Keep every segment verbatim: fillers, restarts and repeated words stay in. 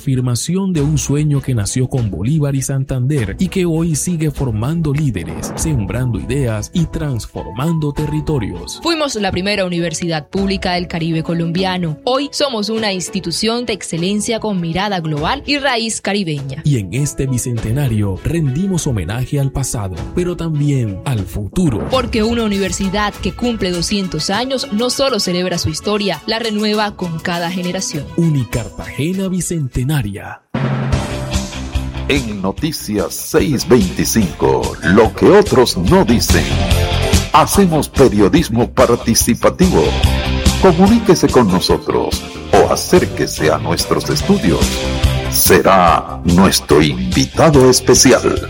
reafirmación de un sueño que nació con Bolívar y Santander y que hoy sigue formando líderes, sembrando ideas y transformando territorios. Fuimos la primera universidad pública del Caribe colombiano. Hoy somos una institución de excelencia con mirada global y raíz caribeña. Y en este bicentenario rendimos homenaje al pasado, pero también al futuro. Porque una universidad que cumple doscientos años no solo celebra su historia, la renueva con cada generación. Unicartagena Bicentenaria. En Noticias seiscientos veinticinco, lo que otros no dicen. Hacemos periodismo participativo. Comuníquese con nosotros o acérquese a nuestros estudios. Será nuestro invitado especial.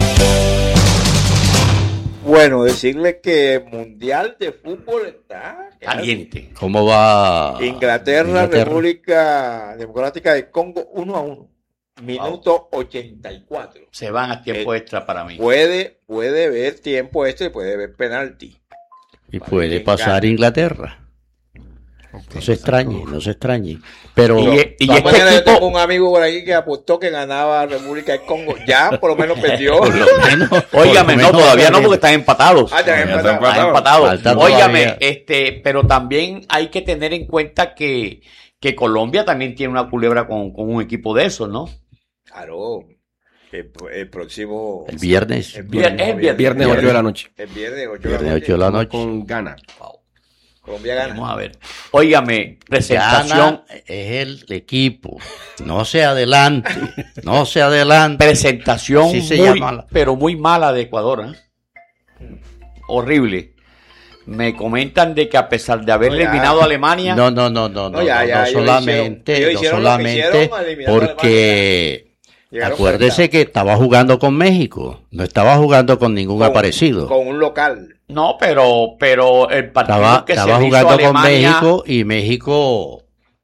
Bueno, decirle que el Mundial de Fútbol está caliente. ¿Cómo va? Inglaterra, Inglaterra, República Democrática de Congo, uno a uno. Minuto wow. ochenta y cuatro. Se van a tiempo eh, extra para mí. Puede, puede ver tiempo extra y puede ver penalti. Y puede pasar gana. Inglaterra. No se extrañe, no se extrañe. Pero y, y, y este equipo... yo tengo un amigo por ahí que apostó que ganaba República del Congo. Ya, por lo menos perdió. Por lo menos. Óigame, no, todavía no, porque están empatados. Ah, ya están empatados. empatados. Óigame, este, pero también hay que tener en cuenta que, que Colombia también tiene una culebra con, con un equipo de esos, ¿no? Claro. El, el próximo... El viernes. El viernes, el viernes, viernes ocho de la noche. El viernes ocho de la noche. Con Ghana. Wow. Colombia gana. Vamos a ver. Óigame, presentación. Ghana es el equipo. No se adelante. No se adelante. Presentación sí se muy, llama. pero muy mala de Ecuador. ¿eh? Horrible. Me comentan de que a pesar de haber no, eliminado a Alemania. No, no, no, no, no, no, ya, ya, no solamente, hicieron, no solamente porque Llegaron acuérdese que estaba jugando con México, no estaba jugando con ningún con, aparecido. Con un local. No, pero, pero el partido estaba, que estaba se jugando hizo con Alemania... México y México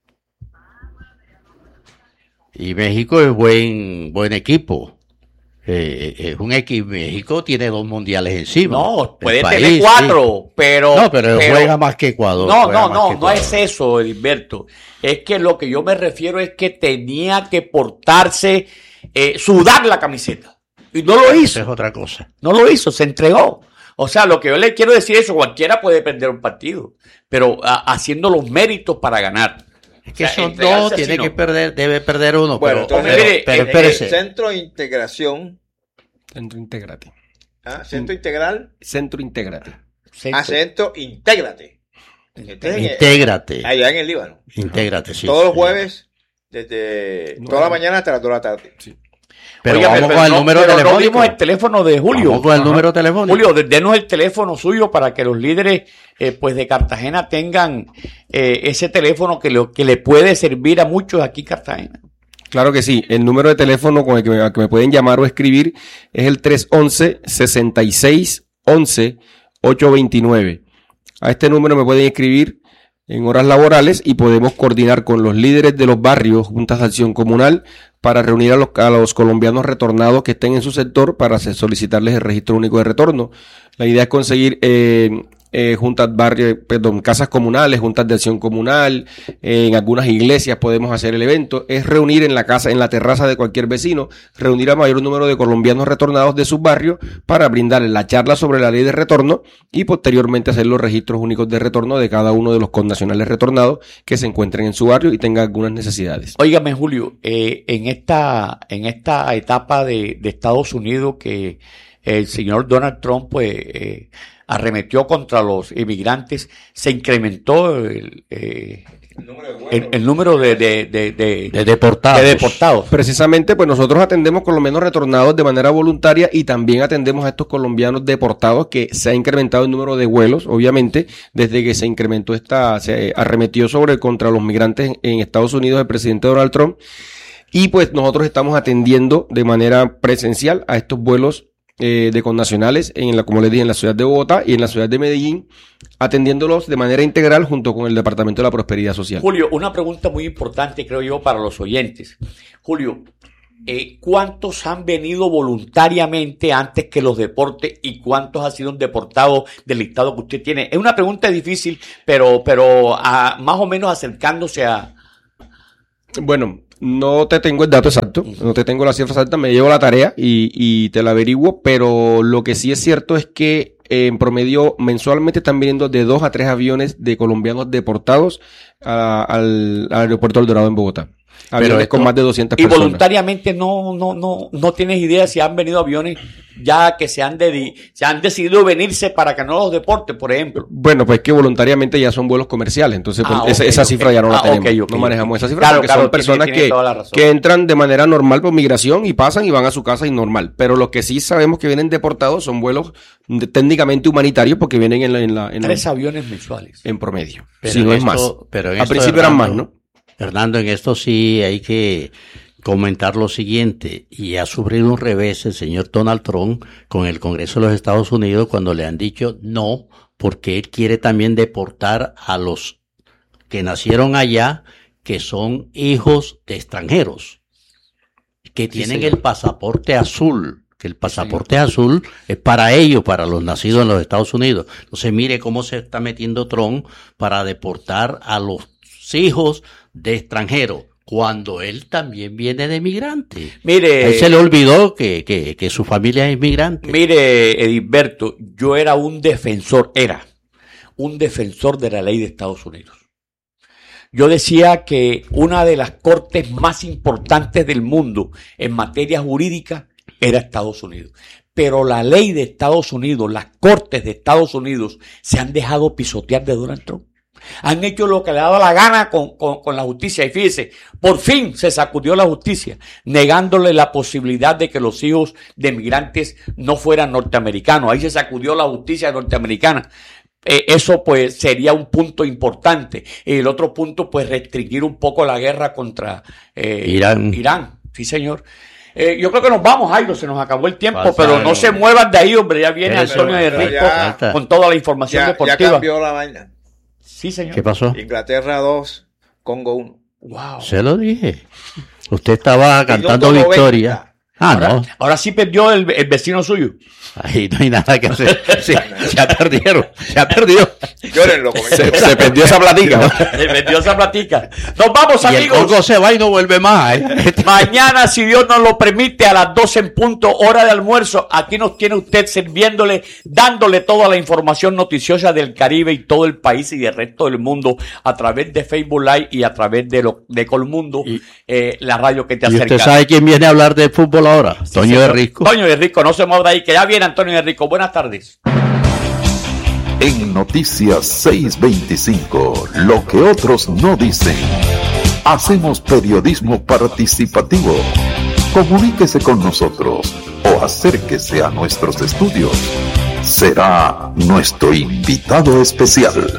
y México es buen buen equipo. Eh, es un equipo. México tiene dos mundiales encima. No, puede país, tener cuatro, sí. pero no, pero, pero juega más que Ecuador. No, no, no, no es eso, Edilberto. Es que lo que yo me refiero es que tenía que portarse, eh, sudar la camiseta y no lo hizo. Eso es otra cosa. No lo hizo, se entregó. O sea, lo que yo le quiero decir es que cualquiera puede perder un partido, pero a, haciendo los méritos para ganar. Es que o sea, son dos, tiene no. que perder, debe perder uno. Bueno, pero, entonces, pero, pero, pero el, el Centro de Integración. Centro Integrate. ¿Ah? ¿Centro Integral? Centro Integrate. Centro. Ah, Centro Intégrate. Intégrate. Allá en el Líbano. Intégrate, sí. Todos los jueves, desde no, toda la mañana hasta las dos de la tarde. Sí. Pero Oiga, vamos pero con el no, número pero telefónico. No dimos el teléfono de Julio. Vamos con el número telefónico. Julio, denos el teléfono suyo para que los líderes eh, pues de Cartagena tengan eh, ese teléfono que, lo, que le puede servir a muchos aquí en Cartagena. Claro que sí. El número de teléfono con el que me, que me pueden llamar o escribir es el tres once, sesenta y seis, once, ochocientos veintinueve. A este número me pueden escribir en horas laborales y podemos coordinar con los líderes de los barrios, juntas de acción comunal, para reunir a los, a los colombianos retornados que estén en su sector para solicitarles el registro único de retorno. La idea es conseguir eh, eh, juntas barrios, perdón, casas comunales, juntas de acción comunal, eh, en algunas iglesias podemos hacer el evento. Es reunir en la casa, en la terraza de cualquier vecino, reunir a mayor número de colombianos retornados de sus barrios para brindarles la charla sobre la ley de retorno y posteriormente hacer los registros únicos de retorno de cada uno de los connacionales retornados que se encuentren en su barrio y tengan algunas necesidades. Óigame, Julio, eh, en esta en esta etapa de, de Estados Unidos que el señor Donald Trump pues eh, arremetió contra los inmigrantes, se incrementó el, eh, el número de, el, el número de, de, de, de, de, deportados. de deportados. Precisamente, pues nosotros atendemos colombianos retornados de manera voluntaria y también atendemos a estos colombianos deportados, que se ha incrementado el número de vuelos, obviamente, desde que se incrementó esta, se arremetió sobre contra los migrantes en Estados Unidos el presidente Donald Trump. Y pues nosotros estamos atendiendo de manera presencial a estos vuelos eh, de connacionales, en la, como les dije, en la ciudad de Bogotá y en la ciudad de Medellín, atendiéndolos de manera integral junto con el Departamento de la Prosperidad Social. Julio, una pregunta muy importante, creo yo, para los oyentes. Julio, eh, ¿cuántos han venido voluntariamente antes que los deportes y cuántos han sido deportados del listado que usted tiene? Es una pregunta difícil, pero, pero a, más o menos acercándose a... Bueno, No te tengo el dato exacto, no te tengo la cifra exacta, me llevo la tarea y, y te la averiguo, pero lo que sí es cierto es que eh, en promedio mensualmente están viniendo de dos a tres aviones de colombianos deportados a, al, al aeropuerto El Dorado en Bogotá. Aviones con más de doscientas y personas. Y voluntariamente no, no, no, no tienes idea si han venido aviones ya que se han, dedi- se han decidido venirse para que no los deporten, por ejemplo. Bueno, pues que voluntariamente ya son vuelos comerciales, entonces pues, Ah, esa, okay, esa okay. cifra ya no la Ah, tenemos, okay, okay, no manejamos okay. esa cifra Claro, porque claro, son personas tiene- tiene que, toda la razón. que entran de manera normal por migración y pasan y van a su casa y normal, pero los que sí sabemos que vienen deportados son vuelos de- técnicamente humanitarios porque vienen en la, en la en, Tres la, aviones mensuales. en promedio, Pero si en no es esto- más. pero en Al esto, principio eran más, Hernando, ¿no? Hernando, en esto sí hay que comentar lo siguiente, y ha sufrido un revés el señor Donald Trump con el Congreso de los Estados Unidos cuando le han dicho no, porque él quiere también deportar a los que nacieron allá, que son hijos de extranjeros, que tienen señor. el pasaporte azul, que el pasaporte azul es para ellos, para los nacidos en los Estados Unidos. Entonces mire cómo se está metiendo Trump para deportar a los hijos de extranjeros, cuando él también viene de migrante. Mire, A él se le olvidó que, que, que su familia es inmigrante. mire, Edilberto, yo era un defensor, era un defensor de la ley de Estados Unidos. Yo decía que una de las cortes más importantes del mundo en materia jurídica era Estados Unidos. Pero la ley de Estados Unidos, las cortes de Estados Unidos, se han dejado pisotear de Donald Trump. Han hecho lo que le ha dado la gana con, con, con la justicia. Y fíjese, por fin se sacudió la justicia, negándole la posibilidad de que los hijos de migrantes no fueran norteamericanos. Ahí se sacudió la justicia norteamericana. Eh, eso pues sería un punto importante. Y el otro punto, pues restringir un poco la guerra contra eh, Irán. Irán. Sí, señor. Eh, yo creo que nos vamos, Jairo, se nos acabó el tiempo, Pasaron. pero no se muevan de ahí, hombre. Ya viene Eso, Antonio de pero Rico ya- con toda la información Ya, ya deportiva. cambió la vaina. Sí, señor. ¿Qué pasó? Inglaterra dos, Congo uno. Wow. Se lo dije. Usted estaba cantando Minuto victoria. noventa. Ah, Ahora, no. ahora sí perdió el, el vecino suyo. Ahí no hay nada que hacer. Sí, ya perdieron. Ya perdió. Llórenlo, como Se, dice. se perdió esa platica. Le vendió esa platica. Nos vamos, Y el amigos. Congo se va y no vuelve más. ¿eh? Mañana, si Dios nos lo permite, a las doce en punto, hora de almuerzo, aquí nos tiene usted sirviéndole, dándole toda la información noticiosa del Caribe y todo el país y del resto del mundo a través de Facebook Live y a través de, lo, de Colmundo, Y- eh, la radio que te ¿Y acerca. usted sabe quién viene a hablar de fútbol ahora? Toño de Risco. Toño de Rico, no se mueva de ahí, que ya viene Antonio de Rico. Buenas tardes. En Noticias seiscientos veinticinco, lo que otros no dicen. Hacemos periodismo participativo. Comuníquese con nosotros o acérquese a nuestros estudios. Será nuestro invitado especial.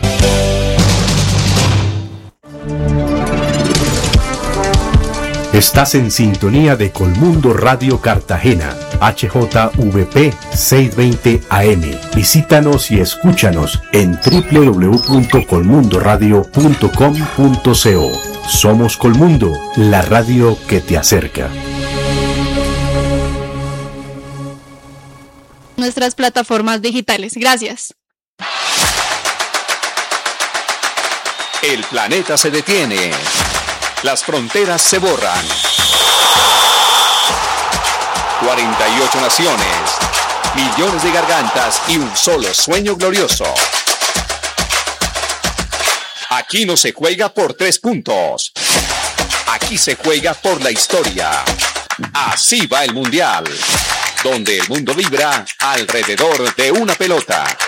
Estás en sintonía de Colmundo Radio Cartagena, H J V P seiscientos veinte A M. Visítanos y escúchanos en w w w punto colmundo radio punto com punto co. Somos Colmundo, la radio que te acerca. Nuestras plataformas digitales. Gracias. El planeta se detiene. Las fronteras se borran. cuarenta y ocho naciones, millones de gargantas y un solo sueño glorioso. Aquí no se juega por tres puntos. Aquí se juega por la historia. Así va el Mundial, donde el mundo vibra alrededor de una pelota.